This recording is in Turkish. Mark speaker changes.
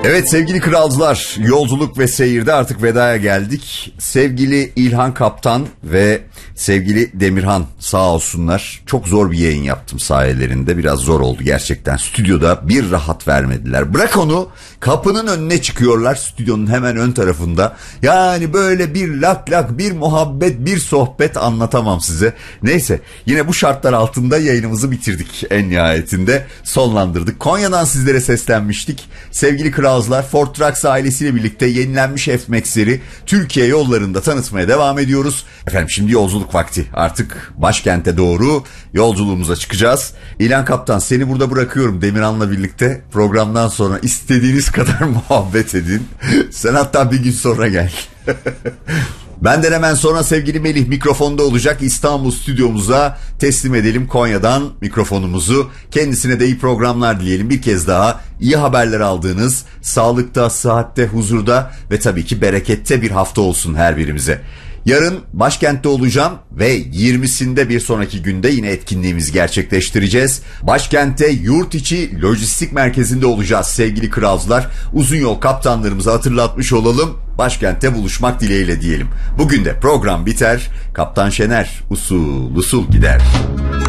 Speaker 1: Evet sevgili kralcılar, yolculuk ve seyirde artık vedaya geldik. Sevgili İlhan Kaptan ve sevgili Demirhan sağ olsunlar. Çok zor bir yayın yaptım sayelerinde. Biraz zor oldu gerçekten. Stüdyoda bir rahat vermediler. Bırak onu, kapının önüne çıkıyorlar, stüdyonun hemen ön tarafında. Yani böyle bir lak lak, bir muhabbet, bir sohbet anlatamam size. Neyse, yine bu şartlar altında yayınımızı bitirdik. En nihayetinde sonlandırdık. Konya'dan sizlere seslenmiştik. Sevgili kralcılar, Ford Trucks ailesiyle birlikte yenilenmiş F-Max'leri Türkiye yollarında tanıtmaya devam ediyoruz. Efendim şimdi yolculuk vakti. Artık başkente doğru yolculuğumuza çıkacağız. İlhan Kaptan, seni burada bırakıyorum Demirhan'la birlikte. Programdan sonra istediğiniz kadar muhabbet edin. Sen hatta bir gün sonra gel. Benden hemen sonra sevgili Melih mikrofonda olacak. İstanbul stüdyomuza teslim edelim Konya'dan mikrofonumuzu. Kendisine de iyi programlar dileyelim. Bir kez daha iyi haberler aldığınız, sağlıkta, sıhhatte, huzurda ve tabii ki berekette bir hafta olsun her birimize. Yarın başkentte olacağım ve 20'sinde bir sonraki günde yine etkinliğimizi gerçekleştireceğiz. Başkentte yurt içi lojistik merkezinde olacağız sevgili kralcılar. Uzun yol kaptanlarımıza hatırlatmış olalım. Başkentte buluşmak dileğiyle diyelim. Bugün de program biter. Kaptan Şener usul usul gider.